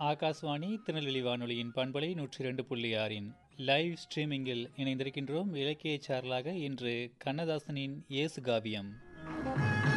ஆகாஷ்வாணி திருநெல்வேலி வானொலியின் பண்பலை 102.6 லைவ் ஸ்ட்ரீமிங்கில் இணைந்திருக்கின்றோம். இலக்கிய சாரலாக இன்று கண்ணதாசனின் இயேசு காவியம்.